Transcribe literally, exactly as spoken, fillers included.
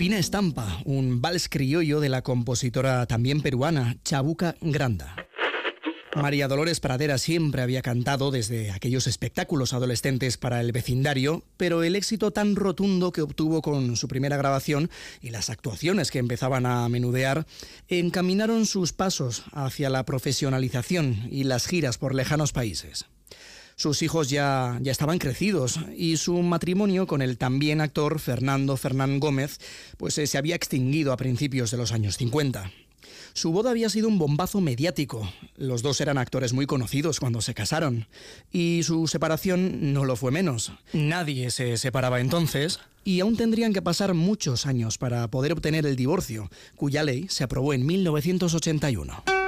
Fina estampa, un vals criollo de la compositora también peruana, Chabuca Granda. María Dolores Pradera siempre había cantado desde aquellos espectáculos adolescentes para el vecindario, pero el éxito tan rotundo que obtuvo con su primera grabación y las actuaciones que empezaban a menudear encaminaron sus pasos hacia la profesionalización y las giras por lejanos países. Sus hijos ya, ya estaban crecidos y su matrimonio con el también actor Fernando Fernán Gómez pues, eh, se había extinguido a principios de los años cincuenta. Su boda había sido un bombazo mediático. Los dos eran actores muy conocidos cuando se casaron. Y su separación no lo fue menos. Nadie se separaba entonces y aún tendrían que pasar muchos años para poder obtener el divorcio, cuya ley se aprobó en mil novecientos ochenta y uno.